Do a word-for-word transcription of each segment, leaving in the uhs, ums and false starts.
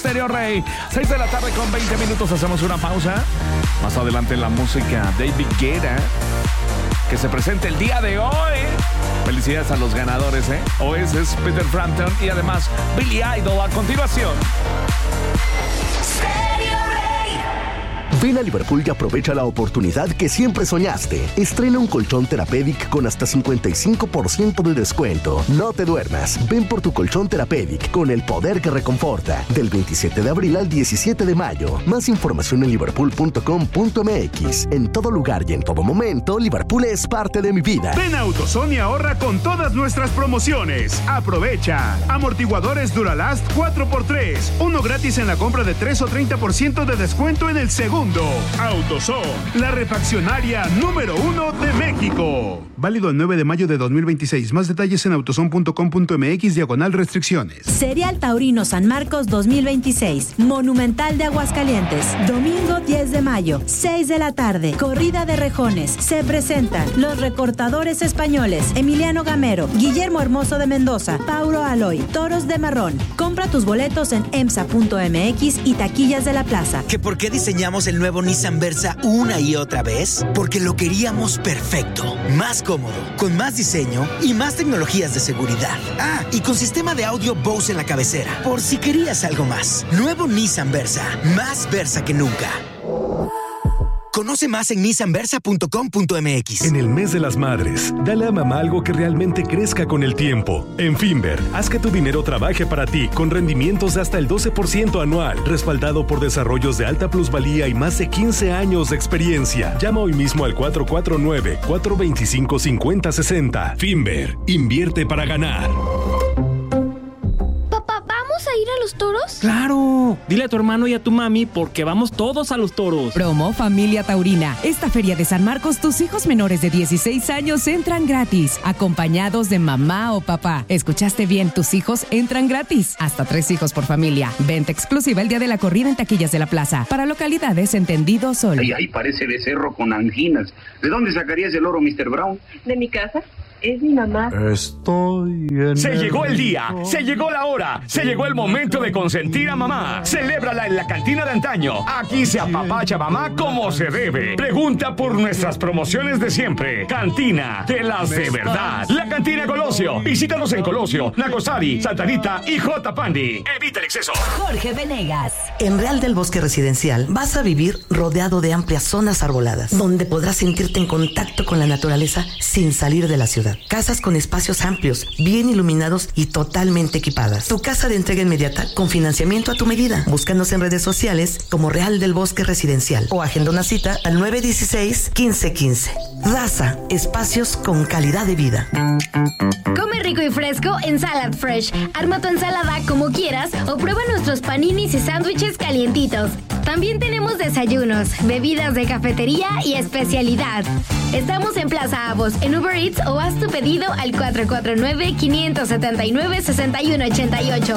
Stereo Rey, seis de la tarde con veinte minutos, hacemos una pausa. Más adelante la música David Guetta, que se presenta el día de hoy. Felicidades a los ganadores, ¿eh? Oasis, Peter Frampton y además Billy Idol a continuación. Ven a Liverpool y aprovecha la oportunidad que siempre soñaste. Estrena un colchón Therapeutic con hasta cincuenta y cinco por ciento de descuento. No te duermas. Ven por tu colchón Therapeutic con el poder que reconforta. Del veintisiete de abril al diecisiete de mayo. Más información en liverpool punto com punto m x. En todo lugar y en todo momento, Liverpool es parte de mi vida. Ven a AutoZone y ahorra con todas nuestras promociones. Aprovecha. Amortiguadores Duralast cuatro por tres. Uno gratis en la compra de tres o treinta por ciento de descuento en el segundo. AutoZone, la refaccionaria número uno de México. Válido el nueve de mayo de dos mil veintiséis. Más detalles en autozone punto com punto m x diagonal restricciones. Serial Taurino San Marcos dos mil veintiséis. Monumental de Aguascalientes. Domingo diez de mayo, seis de la tarde. Corrida de rejones. Se presentan los recortadores españoles Emiliano Gamero, Guillermo Hermoso de Mendoza, Paulo Aloy, Toros de Marrón. Compra tus boletos en emsa punto m x y taquillas de la plaza. ¿Que por qué diseñamos el nuevo Nissan Versa una y otra vez? Porque lo queríamos perfecto, más cómodo, con más diseño y más tecnologías de seguridad. Ah, y con sistema de audio Bose en la cabecera, por si querías algo más. Nuevo Nissan Versa, más Versa que nunca. Conoce más en nissan versa punto com punto m x. En el mes de las madres, dale a mamá algo que realmente crezca con el tiempo. En Finver, haz que tu dinero trabaje para ti con rendimientos de hasta el doce por ciento anual, respaldado por desarrollos de alta plusvalía y más de quince años de experiencia. Llama hoy mismo al cuatro cuatro nueve, cuatro dos cinco, cinco cero seis cero. Finver, invierte para ganar. ¿Vamos a ir a los toros? ¡Claro! Dile a tu hermano y a tu mami porque vamos todos a los toros. Promo Familia Taurina. Esta feria de San Marcos, tus hijos menores de dieciséis años entran gratis, acompañados de mamá o papá. ¿Escuchaste bien? Tus hijos entran gratis. Hasta tres hijos por familia. Venta exclusiva el día de la corrida en taquillas de la plaza. Para localidades entendido solo. Ay, ay, parece becerro con anginas. ¿De dónde sacarías el oro, mister Brown? De mi casa. Es mi mamá. Estoy en Se llegó el día, se llegó la hora, se llegó el momento de consentir a mamá. Celébrala en la cantina de antaño. Aquí se apapacha mamá como se debe. Pregunta por nuestras promociones de siempre. Cantina de las de verdad. La Cantina Colosio. Visítanos en Colosio, Nacosari, Santa Rita y J. Pandi. Evita el exceso. Jorge Venegas. En Real del Bosque Residencial vas a vivir rodeado de amplias zonas arboladas, donde podrás sentirte en contacto con la naturaleza sin salir de la ciudad. Casas con espacios amplios, bien iluminados y totalmente equipadas. Tu casa de entrega inmediata con financiamiento a tu medida. Búscanos en redes sociales como Real del Bosque Residencial o agenda una cita al nueve uno seis, uno cinco uno cinco. Raza, espacios con calidad de vida. Come rico y fresco en Salad Fresh. Arma tu ensalada como quieras o prueba nuestros paninis y sándwiches calientitos. También tenemos desayunos, bebidas de cafetería y especialidad. Estamos en Plaza Avos, en Uber Eats o haz tu pedido al cuatro cuatro nueve, cinco siete nueve, seis uno ocho ocho.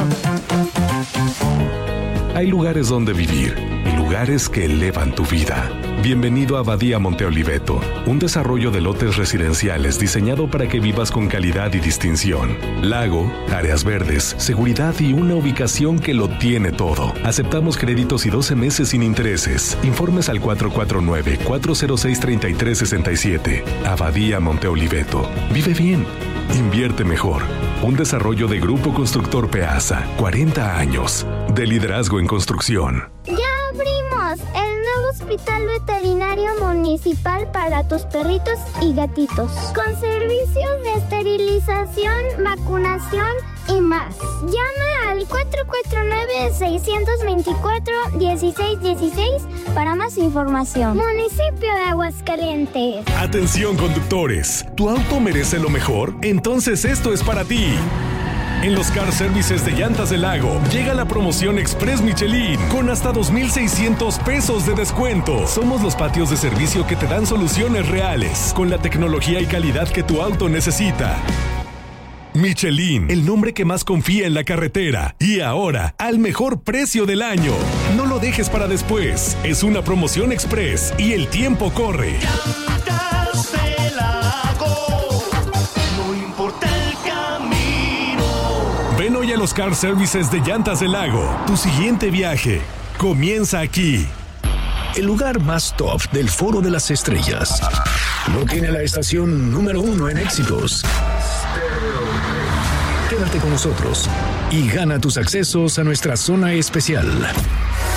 Hay lugares donde vivir y lugares que elevan tu vida. Bienvenido a Abadía Monte Oliveto, un desarrollo de lotes residenciales diseñado para que vivas con calidad y distinción. Lago, áreas verdes, seguridad y una ubicación que lo tiene todo. Aceptamos créditos y doce meses sin intereses. Informes al cuatro cuatro nueve, cuatro cero seis, tres tres seis siete. Abadía Monte Oliveto. Vive bien. Invierte mejor. Un desarrollo de Grupo Constructor Peasa. cuarenta años de liderazgo en construcción. ¡Ya abrimos! El nuevo hospital veterinario municipal para tus perritos y gatitos. Con servicios de esterilización, vacunación y más. Llama al cuatro cuatro nueve, seis dos cuatro, uno seis uno seis para más información. Municipio de Aguascalientes. Atención, conductores. ¿Tu auto merece lo mejor? Entonces esto es para ti. En los Car Services de Llantas del Lago llega la promoción Express Michelin con hasta dos mil seiscientos pesos de descuento. Somos los patios de servicio que te dan soluciones reales con la tecnología y calidad que tu auto necesita. Michelin, el nombre que más confía en la carretera. Y ahora, al mejor precio del año. No lo dejes para después. Es una promoción express y el tiempo corre. Llantas del Lago, no importa el camino. Ven hoy a los los car services de Llantas del Lago. Tu siguiente viaje comienza aquí. El lugar más top del Foro de las Estrellas lo tiene la estación número uno en éxitos. Quédate con nosotros y gana tus accesos a nuestra zona especial.